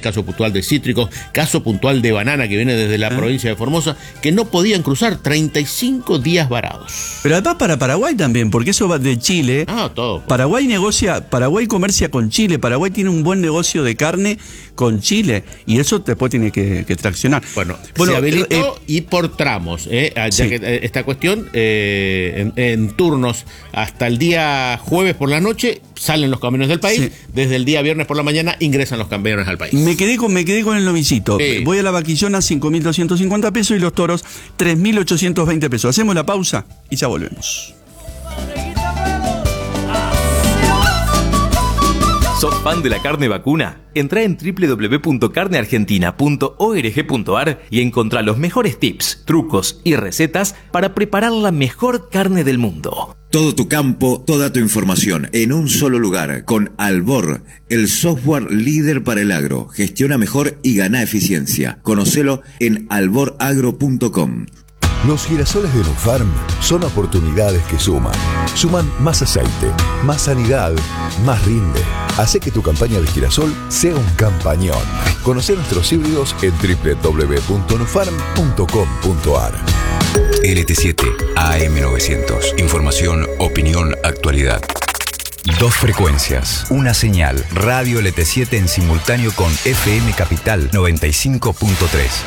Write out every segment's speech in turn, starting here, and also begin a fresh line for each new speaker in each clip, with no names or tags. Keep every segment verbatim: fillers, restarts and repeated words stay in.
caso puntual de cítricos, caso puntual de banana que viene desde la ¿Eh? provincia de Formosa, que no podían cruzar, treinta y cinco días varados.
Pero además para Paraguay también, porque eso va de Chile.
Ah, todo.
Paraguay negocia, Paraguay comercia con Chile, Paraguay tiene un buen negocio de carne con Chile, y eso después tiene que, que traccionar.
Bueno,
bueno
se habilitó
eh,
y por tramos, eh, ya
sí.
que eh, esta cuestión, eh, en, en turnos hasta el día jueves por la noche salen los camiones del país, sí. desde el día viernes por la mañana ingresan los camiones al país.
Me quedé con, me quedé con el novicito. Sí. Voy a la vaquillona, cinco mil doscientos cincuenta pesos, y los toros, tres mil ochocientos veinte pesos. Hacemos la pausa y ya volvemos.
¿Sos fan de la carne vacuna? Entrá en doble u doble u doble u punto carne argentina punto org punto ar y encontrá los mejores tips, trucos y recetas para preparar la mejor carne del mundo.
Todo tu campo, toda tu información en un solo lugar, con Albor, el software líder para el agro. Gestiona mejor y gana eficiencia. Conocelo en albor agro punto com.
Los girasoles de Nufarm son oportunidades que suman. Suman más aceite, más sanidad, más rinde. Hace que tu campaña de girasol sea un campañón. Conoce nuestros híbridos en doble u doble u doble u punto nufarm punto com punto ar.
L T siete A M novecientos. Información, opinión, actualidad. Dos frecuencias, una señal. Radio L T siete en simultáneo con F M Capital noventa y cinco punto tres.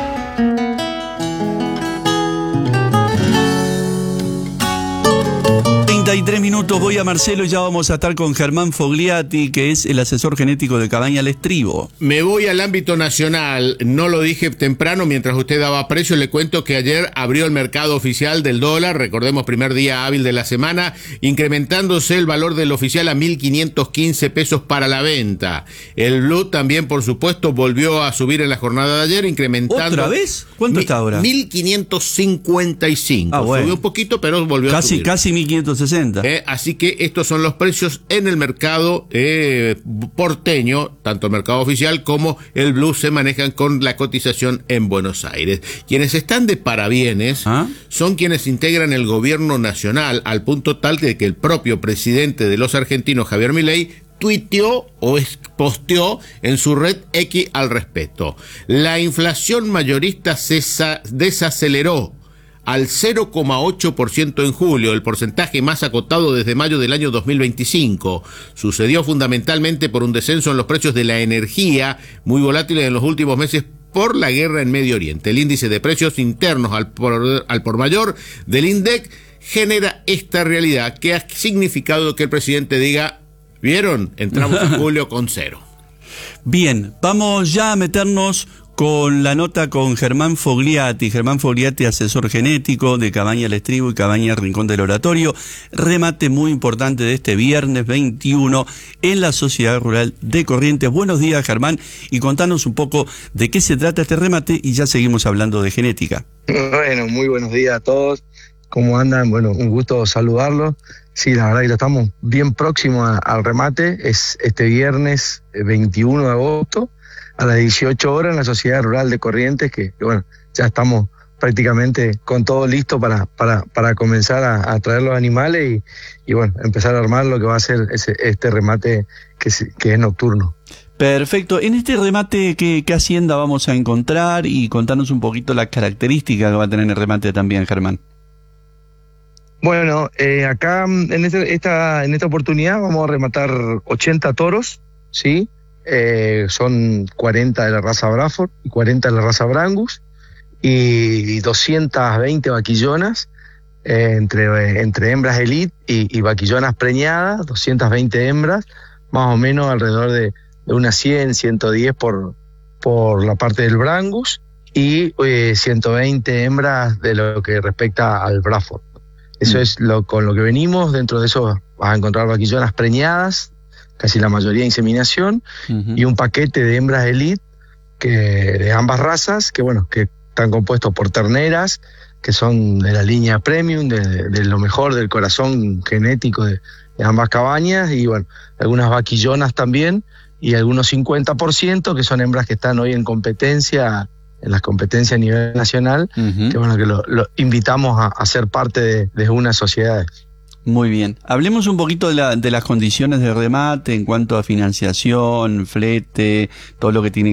treinta y tres minutos, voy a Marcelo y ya vamos a estar con Germán Fogliati, que es el asesor genético de Cabaña al Estribo.
Me voy al ámbito nacional, no lo dije temprano mientras usted daba precio, le cuento que ayer abrió el mercado oficial del dólar, recordemos primer día hábil de la semana, incrementándose el valor del oficial a mil quinientos quince pesos para la venta. El blue también, por supuesto, volvió a subir en la jornada de ayer, incrementando...
¿Otra vez? ¿Cuánto
mi,
está ahora?
mil quinientos cincuenta y cinco. Ah, bueno. Subió un poquito, pero volvió
casi,
a subir.
Casi mil quinientos sesenta.
Eh, así que estos son los precios en el mercado eh, porteño, tanto el mercado oficial como el blue se manejan con la cotización en Buenos Aires. Quienes están de parabienes ¿Ah? son quienes integran el gobierno nacional, al punto tal de que el propio presidente de los argentinos, Javier Milei, tuiteó o posteó en su red X al respecto. La inflación mayorista se desaceleró al cero coma ocho por ciento en julio, el porcentaje más acotado desde mayo del año dos mil veinticinco. Sucedió fundamentalmente por un descenso en los precios de la energía, muy volátiles en los últimos meses por la guerra en Medio Oriente. El índice de precios internos al por, al por mayor del INDEC genera esta realidad, que ha significado que el presidente diga, ¿vieron? Entramos en julio con cero.
Bien, vamos ya a meternos con la nota con Germán Fogliati. Germán Fogliati, asesor genético de Cabaña al Estribo y Cabaña Rincón del Oratorio. Remate muy importante de este viernes veintiuno en la Sociedad Rural de Corrientes. Buenos días, Germán, y contanos un poco de qué se trata este remate y ya seguimos hablando de genética.
Bueno, muy buenos días a todos. ¿Cómo andan? Bueno, un gusto saludarlos. Sí, la verdad que estamos bien próximos a, al remate. Es este viernes veintiuno de agosto. A las dieciocho horas en la Sociedad Rural de Corrientes, que, que bueno, ya estamos prácticamente con todo listo para, para, para comenzar a, a traer los animales y, y bueno, empezar a armar lo que va a ser ese, este remate que es, que es nocturno.
Perfecto. En este remate, ¿qué, qué hacienda vamos a encontrar? Y contanos un poquito las características que va a tener el remate también, Germán.
Bueno, eh, acá en, este, esta, en esta oportunidad vamos a rematar ochenta toros, ¿sí? Eh, son cuarenta de la raza Braford y cuarenta de la raza Brangus y doscientas veinte vaquillonas eh, entre, entre hembras elite y, y vaquillonas preñadas, doscientas veinte hembras, más o menos alrededor de, de unas cien, ciento diez por, por la parte del Brangus y eh, ciento veinte hembras de lo que respecta al Braford. Eso mm. es lo, con lo que venimos. Dentro de eso vas a encontrar vaquillonas preñadas, casi la mayoría inseminación, uh-huh. y un paquete de hembras elite que, de ambas razas, que bueno, que están compuestos por terneras, que son de la línea premium, de, de, de lo mejor del corazón genético de, de ambas cabañas, y bueno, algunas vaquillonas también, y algunos cincuenta por ciento que son hembras que están hoy en competencia, en las competencias a nivel nacional, uh-huh. que bueno, que lo, lo invitamos a, a ser parte de, de unas sociedades.
Muy bien. Hablemos un poquito de, la, de las condiciones de remate en cuanto a financiación, flete, todo lo que tiene